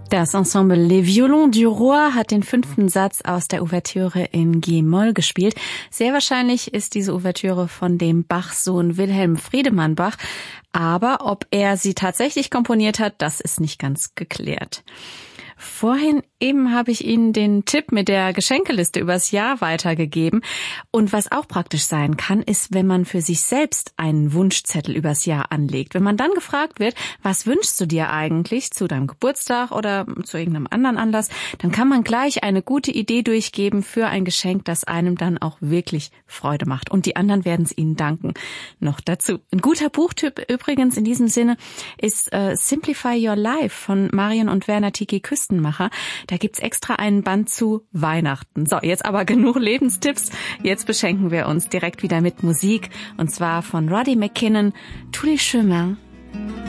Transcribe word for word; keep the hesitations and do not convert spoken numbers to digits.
Das Ensemble Les Violons du Roi hat den fünften Satz aus der Ouvertüre in G-Moll gespielt. Sehr wahrscheinlich ist diese Ouvertüre von dem Bach-Sohn Wilhelm Friedemann Bach. Aber ob er sie tatsächlich komponiert hat, das ist nicht ganz geklärt. Vorhin eben habe ich Ihnen den Tipp mit der Geschenkeliste übers Jahr weitergegeben. Und was auch praktisch sein kann, ist, wenn man für sich selbst einen Wunschzettel übers Jahr anlegt. Wenn man dann gefragt wird, was wünschst du dir eigentlich zu deinem Geburtstag oder zu irgendeinem anderen Anlass, dann kann man gleich eine gute Idee durchgeben für ein Geschenk, das einem dann auch wirklich Freude macht. Und die anderen werden es Ihnen danken. Noch dazu. Ein guter Buchtipp übrigens in diesem Sinne ist äh, Simplify Your Life von Marion und Werner Tiki Küstenmacher. Da gibt's extra einen Band zu Weihnachten. So, jetzt aber genug Lebenstipps. Jetzt beschenken wir uns direkt wieder mit Musik. Und zwar von Roddy McKinnon, Tous les chemins.